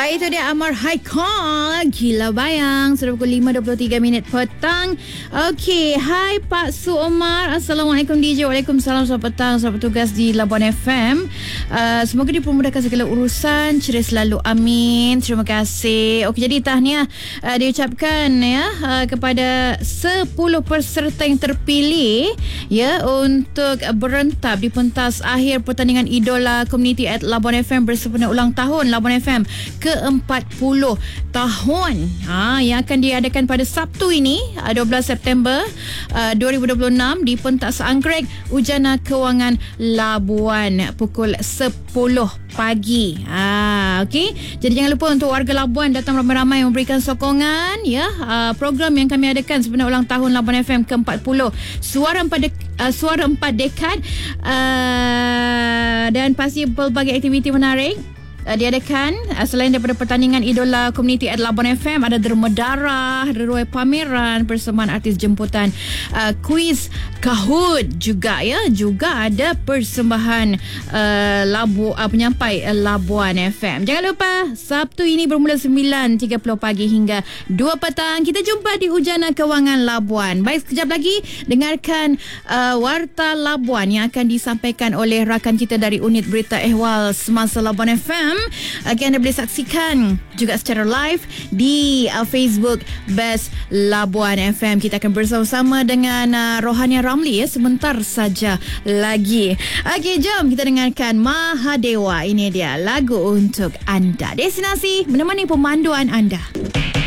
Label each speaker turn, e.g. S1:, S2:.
S1: Baik, itu dia Amar Haikal, Gila Bayang. Sudah pukul 5.23 petang. Okey, hai Pak Su Omar. Assalamualaikum DJ. Waalaikumsalam. Selamat petang. Selamat bertugas di Labuan FM. Semoga dipermudahkan segala urusan. Ceria selalu, amin. Terima kasih. Okey, jadi tahniah diucapkan ya kepada 10 peserta yang terpilih ya untuk berentap di pentas akhir pertandingan Idola Community at Labuan FM bersempena ulang tahun Labuan FM ke-40 tahun yang akan diadakan pada Sabtu ini 12 September 2026 di pentas anggrek Ujana Kewangan Labuan pukul 10 pagi. Okey. Jadi jangan lupa untuk warga Labuan datang ramai-ramai memberikan sokongan ya program yang kami adakan sempena ulang tahun Labuan FM ke-40. Suara 4 dekad dan pasti pelbagai aktiviti menarik diadakan. Selain daripada pertandingan Idola Community at Labuan FM, ada derma darah, deruai pameran, persembahan artis jemputan, kuis Kahoot juga ya, juga ada persembahan penyampai Labuan FM. Jangan lupa Sabtu ini bermula 9.30 pagi hingga 2 petang. Kita jumpa di Ujana Kewangan Labuan. Baik, sekejap lagi dengarkan Warta Labuan yang akan disampaikan oleh rakan kita dari unit berita ehwal semasa Labuan FM. Anda boleh saksikan juga secara live di Facebook Best Labuan FM. Kita akan bersama-sama dengan Rohania Ramli ya, sebentar saja lagi. Okey, jom kita dengarkan Mahadewa. Ini dia lagu untuk anda. Destinasi menemani pemanduan anda.